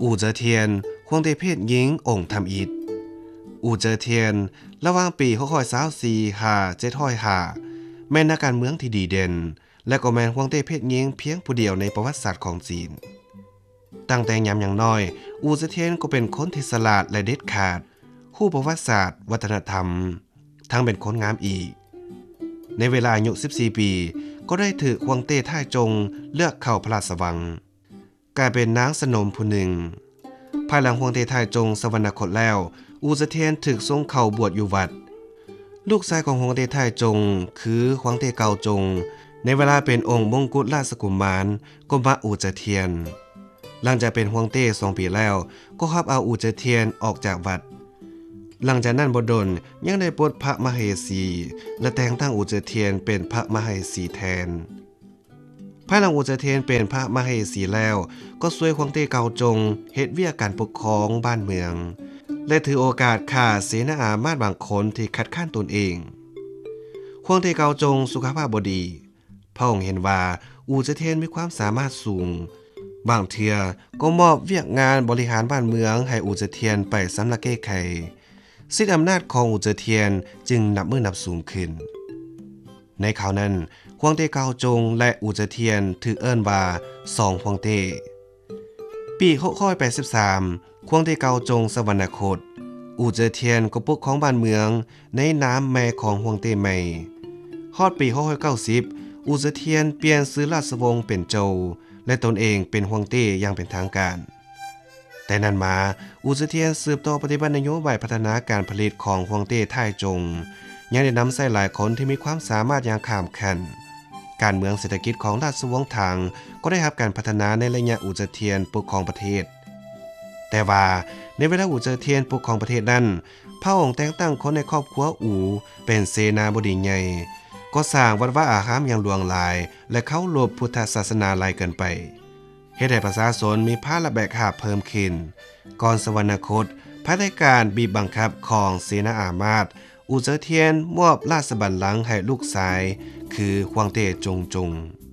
อู่เจอเทียนฮวงเต้เพศหญิงองค์ทำอิฐอู่เจอเทียนระหว่างปี2524 705แม่นนักการเมืองที่ดีเด่นและก็แม่นฮวงเต้เพศหญิงเพียงผู้เดียวในประวัติศาสตร์ของจีนตั้งแต่ยามอย่างน้อยอู่เจอเทียนก็เป็นคนที่ฉลาดและเด็ดขาดคู่ประวัติศาสตร์วัฒนธรรมทั้งเป็นคนงามอีกในเวลาอายุ14 ปีก็ได้ถือฮวงเต้ท่ายจงเลือกเข้าพระราชวังกลายเป็นนางสนมผู้หนึ่งภายหลังฮวงเต้ท่ายจงสวรรคตแล้วอู่เสถียรถูกส่งเข้าบวชอยู่วัดลูกชายของฮวงเต้ท่ายจงคือฮวงเต้เกาจงในเวลาเป็นองค์มงกุฎราชกุมารก็มาอู่เสถียรหลังจากเป็นฮวงเต้2 ปีแล้วก็รับเอาอู่เสถียรออกจากวัดหลังจากนั้นบ่ดลยังได้ปลดพระมเหสีและแต่งตั้งอู่เสถียรเป็นพระมเหสีแทนภายหลังอู่เสถียรเป็นพระมเหสีแล้วก็ช่วยฮวงเต้เกาจงเฮ็ดเวียกการปกครองบ้านเมืองและถือโอกาสฆ่าเสนาอามาตย์บางคนที่คัดค้านตนเองฮวงเต้เกาจงสุขภาพบ่ดีพระองค์เห็นว่าอู่เสถียรมีความสามารถสูงบางเทื่อก็มอบเวียกงานบริหารบ้านเมืองให้อู่เสถียรไปสำนักแก้ไขสิทธิอำนาจของอู่เสถียรจึงนับสูงขึ้นในคราวนั้นฮวงเต้เกาจงและอู่เสถียรถูกเอิ้นว่า2ฮวงเต้ปี683ฮวงเต้เกาจงสวรรคตอู่เสถียรก็ปกครองบ้านเมืองในนามแม่ของฮวงเต้ใหม่ฮอดปี690อู่เสถียรเปลี่ยนชื่อราชวงศ์เป็นโจวและตนเองเป็นฮวงเต้อย่างเป็นทางการแต่นั้นมาอู่เสถียรสืบต่อปฏิบัตินโยบายพัฒนาการผลิตของฮวงเต้ท่ายจงยังได้นำใส่หลายคนที่มีความสามารถอย่างข้ามขั้นการเมืองเศรษฐกิจของราชวงศ์ถังก็ได้รับการพัฒนาในระยะอู่เสถียรปกครองประเทศแต่ว่าในเวลาอู่เสถียรปกครองประเทศนั้นพระองค์แต่งตั้งคนในครอบครัวอู่เป็นเสนาบดีใหญ่ก็สร้างวัดวาอารามอย่างหลวงหลายและเคารพพุทธศาสนาหลายเกินไปเฮ็ดให้ประชาชนมีภาระแบกหาบเพิ่มขึ้นก่อนสวรรคตภายใต้การบีบบังคับของเสนาอามาตย์อู่เสถียรมอบราชบัลลังก์ให้ลูกชายคือฮวงเต้จง